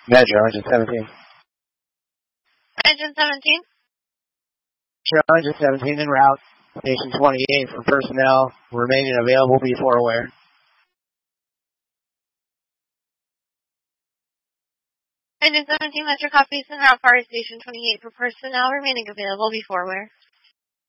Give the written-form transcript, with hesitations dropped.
Metro, engine 17. Engine 17. Metro, engine 17 en route. Station 28 for personnel remaining available before aware. Engine 17, Metro copies en route for Station 28 for personnel remaining available before aware.